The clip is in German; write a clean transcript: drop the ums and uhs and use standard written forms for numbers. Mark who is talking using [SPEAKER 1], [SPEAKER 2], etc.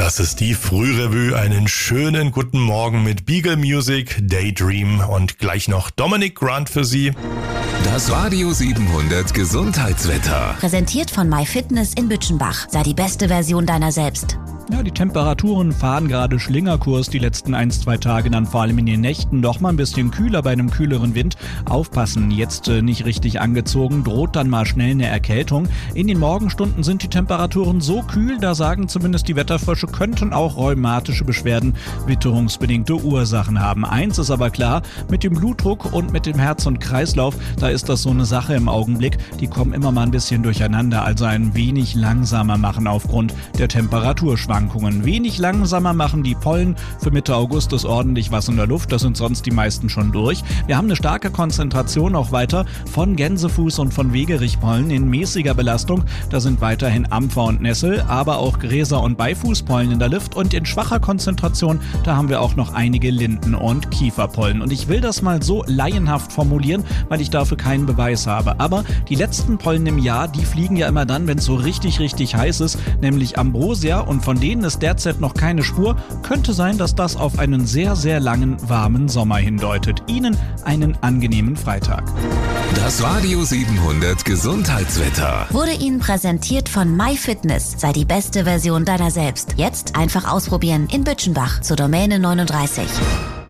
[SPEAKER 1] Das ist die Frührevue. Einen schönen guten Morgen mit Beagle Music, Daydream und gleich noch Dominic Grant für Sie.
[SPEAKER 2] Das Radio 700 Gesundheitswetter.
[SPEAKER 3] Präsentiert von MyFitness in Bütchenbach. Sei die beste Version deiner selbst.
[SPEAKER 4] Ja, die Temperaturen fahren gerade Schlingerkurs die letzten 1-2 Tage, dann vor allem in den Nächten doch mal ein bisschen kühler bei einem kühleren Wind. Aufpassen, jetzt nicht richtig angezogen, droht dann mal schnell eine Erkältung. In den Morgenstunden sind die Temperaturen so kühl, da sagen zumindest die Wetterfrösche, könnten auch rheumatische Beschwerden witterungsbedingte Ursachen haben. Eins ist aber klar, mit dem Blutdruck und mit dem Herz- und Kreislauf, da ist das so eine Sache im Augenblick. Die kommen immer mal ein bisschen durcheinander, also ein wenig langsamer machen aufgrund der Temperaturschwankungen. Wenig langsamer machen die Pollen. Für Mitte August ist ordentlich was in der Luft, das sind sonst die meisten schon durch. Wir haben eine starke Konzentration auch weiter von Gänsefuß und von Wegerichpollen in mäßiger Belastung. Da sind weiterhin Ampfer und Nessel, aber auch Gräser- und Beifußpollen in der Luft und in schwacher Konzentration, da haben wir auch noch einige Linden- und Kieferpollen. Und ich will das mal so laienhaft formulieren, weil ich dafür keinen Beweis habe. Aber die letzten Pollen im Jahr, die fliegen ja immer dann, wenn es so richtig heiß ist, nämlich Ambrosia, und von denen ist derzeit noch keine Spur. Könnte sein, dass das auf einen sehr, sehr langen, warmen Sommer hindeutet. Ihnen einen angenehmen Freitag.
[SPEAKER 2] Das Radio 700 Gesundheitswetter
[SPEAKER 3] Wurde Ihnen präsentiert von MyFitness. Sei die beste Version deiner selbst. Jetzt einfach ausprobieren in Bütchenbach zur Domäne 39.